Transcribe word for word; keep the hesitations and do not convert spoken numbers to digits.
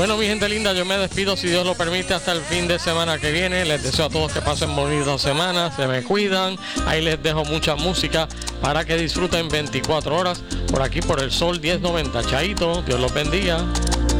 Bueno, mi gente linda, yo me despido, si Dios lo permite, hasta el fin de semana que viene. Les deseo a todos que pasen bonitas semanas, se me cuidan. Ahí les dejo mucha música para que disfruten veinticuatro horas por aquí por el Sol diez noventa. Chaito, Dios los bendiga.